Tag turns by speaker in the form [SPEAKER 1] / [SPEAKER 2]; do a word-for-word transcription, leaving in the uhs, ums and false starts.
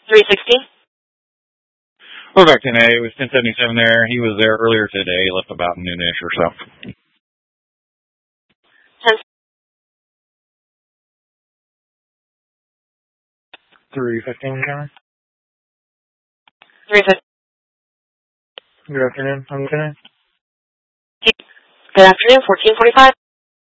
[SPEAKER 1] three sixteen.
[SPEAKER 2] We're back ten A. It was ten seventy-seven there. He was there earlier today. He left about noonish or so.
[SPEAKER 1] ten.
[SPEAKER 2] three fifteen, John.
[SPEAKER 1] three fifteen.
[SPEAKER 2] Good afternoon. I'm gonna.
[SPEAKER 1] Good afternoon, fourteen forty-five.